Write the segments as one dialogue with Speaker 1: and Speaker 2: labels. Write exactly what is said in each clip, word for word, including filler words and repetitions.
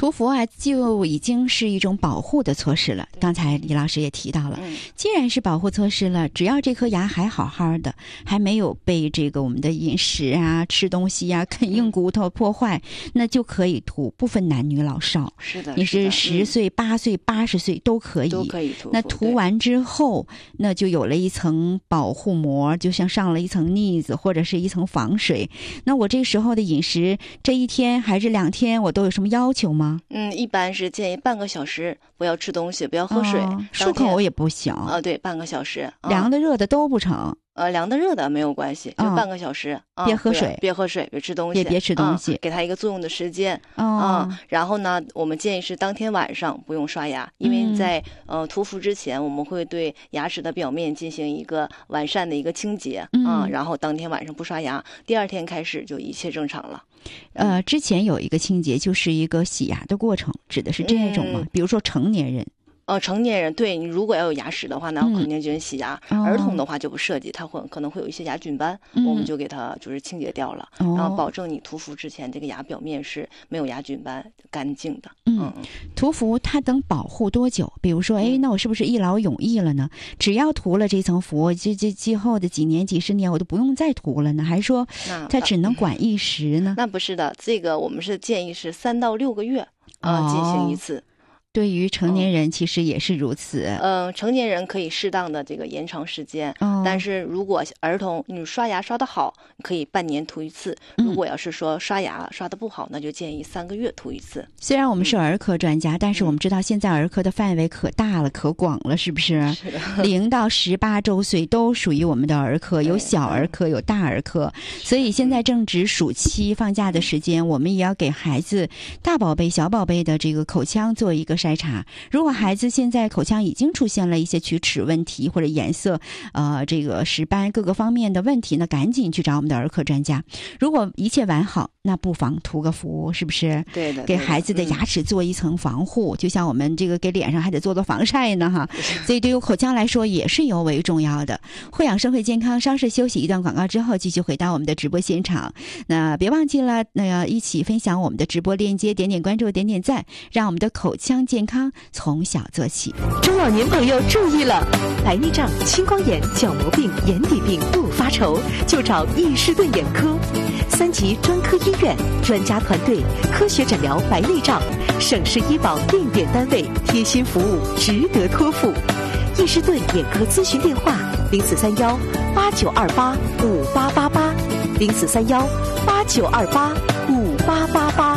Speaker 1: 涂氟啊，就已经是一种保护的措施了。刚才李老师也提到了，
Speaker 2: 嗯、
Speaker 1: 既然是保护措施了，只要这颗牙还好好的，还没有被这个我们的饮食啊、吃东西啊、啃硬骨头破坏，那就可以涂，不分男女老少。
Speaker 2: 是的，
Speaker 1: 你是十岁、八岁、八十岁都可以，
Speaker 2: 都可以涂。
Speaker 1: 那涂完之后，那就有了一层保护膜，就像上了一层腻子或者是一层防水。那我这时候的饮食，这一天还是两天，我都有什么要求吗？
Speaker 2: 嗯，一般是建议半个小时不要吃东西，不要喝水，
Speaker 1: 哦、漱口也不行
Speaker 2: 啊、呃。对，半个小时，
Speaker 1: 凉的热的都不成。
Speaker 2: 呃，凉的热的没有关系，就半个小时，
Speaker 1: 哦、别喝水，
Speaker 2: 别喝水，别吃东西，
Speaker 1: 也别吃东西，
Speaker 2: 嗯、给它一个作用的时间
Speaker 1: 啊、
Speaker 2: 哦嗯。然后呢，我们建议是当天晚上不用刷牙，因为在、嗯、呃涂氟之前，我们会对牙齿的表面进行一个完善的一个清洁啊、
Speaker 1: 嗯
Speaker 2: 嗯。然后当天晚上不刷牙，第二天开始就一切正常了。
Speaker 1: 呃，之前有一个清洁，就是一个洗牙的过程，指的是这种吗？
Speaker 2: 嗯、
Speaker 1: 比如说成年人。
Speaker 2: 呃，成年人对你如果要有牙齿的话，那肯定就是洗牙、
Speaker 1: 嗯哦。
Speaker 2: 儿童的话就不涉及，他会可能会有一些牙菌斑、嗯，我们就给它就是清洁掉了，
Speaker 1: 哦、
Speaker 2: 然后保证你涂氟之前这个牙表面是没有牙菌斑、干净的。
Speaker 1: 嗯，嗯涂氟它能保护多久？比如说，哎，那我是不是一劳永逸了呢？只要涂了这层氟，这这今后的几年、几十年我都不用再涂了呢？还是说它只能管一时呢？
Speaker 2: 那不是的，这个我们是建议是三到六个月啊、呃、进行一次。
Speaker 1: 对于成年人其实也是如此。
Speaker 2: 嗯、呃，成年人可以适当的这个延长时间，哦、但是如果儿童你刷牙刷得好，可以半年涂一次；
Speaker 1: 嗯、
Speaker 2: 如果要是说刷牙刷得不好，那就建议三个月涂一次。
Speaker 1: 虽然我们是儿科专家，嗯、但是我们知道现在儿科的范围可大了、可广了，是不是？
Speaker 2: 是的。
Speaker 1: 零到十八周岁都属于我们的儿科，有小儿科，有大儿科，所以现在正值暑期放假的时间，我们也要给孩子大宝贝、小宝贝的这个口腔做一个筛查。如果孩子现在口腔已经出现了一些龋齿问题或者颜色呃这个石斑各个方面的问题呢，赶紧去找我们的儿科专家。如果一切完好，那不妨涂个氟，是不是？
Speaker 2: 对的，
Speaker 1: 给孩子的牙齿做一层防护，嗯、就像我们这个给脸上还得做做防晒呢哈。所以对于口腔来说也是尤为重要的。慧养生会健康，稍事休息一段广告之后，继续回到我们的直播现场。那别忘记了，那要一起分享我们的直播链接，点点关注，点点赞，让我们的口腔健康从小做起。
Speaker 3: 中老年朋友注意了，白内障、青光眼、角膜病、眼底病不发愁，就找易士顿眼科。三级专科医院，专家团队，科学诊疗白内障，省市医保定点单位，贴心服务，值得托付。易士顿眼科咨询电话：零四三幺八九二八五八八八，零四三幺八九二八五八八八。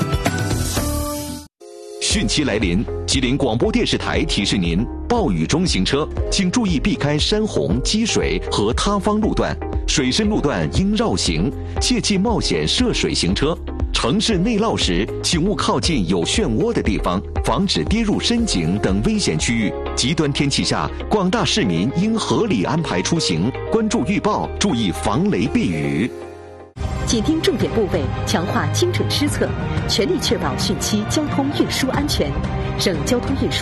Speaker 4: 汛期来临，吉林广播电视台提示您：暴雨中行车，请注意避开山洪、积水和塌方路段，水深路段应绕行，切忌冒险涉水行车。城市内涝时，请勿靠近有漩涡的地方，防止跌入深井等危险区域。极端天气下，广大市民应合理安排出行，关注预报，注意防雷避雨。
Speaker 3: 紧盯重点部位，强化精准施策，全力确保汛期交通运输安全。省交通运输